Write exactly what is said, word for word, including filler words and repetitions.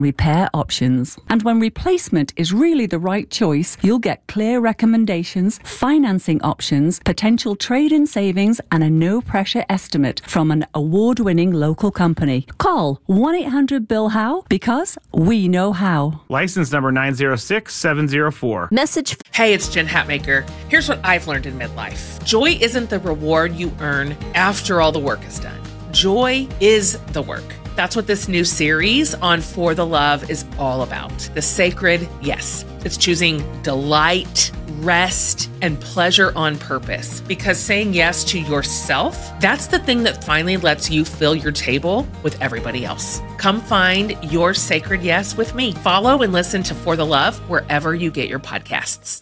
repair options. And when replacement is really the right choice, you'll get clear recommendations, financing options, potential trade-in savings, and a no-pressure estimate from an award-winning local company. Call one eight hundred bill how because we know how. License number nine zero six seven zero four. Message. Hey, it's Jen Hatmaker. Here's what I've learned in midlife. Joy isn't the reward you earn after all the work is done. Joy is the work. That's what this new series on For the Love is all about. The sacred yes. It's choosing delight, rest, and pleasure on purpose. Because saying yes to yourself, that's the thing that finally lets you fill your table with everybody else. Come find your sacred yes with me. Follow and listen to For the Love wherever you get your podcasts.